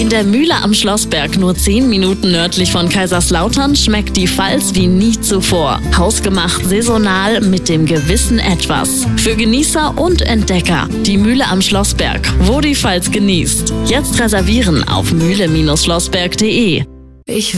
der Mühle am Schlossberg, nur 10 Minuten nördlich von Kaiserslautern, schmeckt die Pfalz wie nie zuvor. Hausgemacht, saisonal, mit dem gewissen Etwas. Für Genießer und Entdecker. Die Mühle am Schlossberg, wo die Pfalz genießt. Jetzt reservieren auf mühle-schlossberg.de.